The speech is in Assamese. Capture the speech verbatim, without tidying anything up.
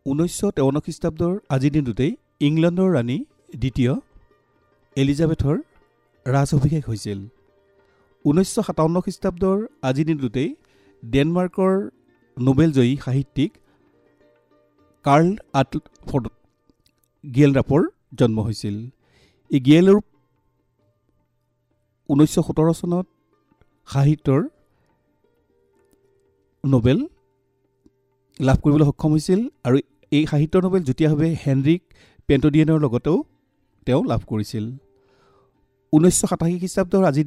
ঊনৈছশ তেৱন্ন খ্ৰীষ্টাব্দৰ আজিৰ দিনটোতেই ইংলেণ্ডৰ ৰাণী দ্বিতীয় এলিজাবেথৰ ৰাজঅভিষেক হৈছিল। ঊনৈছশ সাতাৱন্ন খ্ৰীষ্টাব্দৰ আজিৰ দিনটোতেই ডেনমাৰ্কৰ নোবেলজয়ী সাহিত্যিক কাৰ্ল আটফৰ্ড গিয়েলৰাপৰ জন্ম হৈছিল। এই গিয়েলৰ ঊনৈছশ সোতৰ চনত সাহিত্যৰ নোবেল লাভ কৰিবলৈ সক্ষম হৈছিল আৰু এই সাহিত্য নোবেল যুটীয়াভাৱে হেনৰিক পেণ্টডিয়েনৰ লগতেও তেওঁ লাভ কৰিছিল। ঊনৈছশ সাতাশী খ্ৰীষ্টাব্দৰ আজি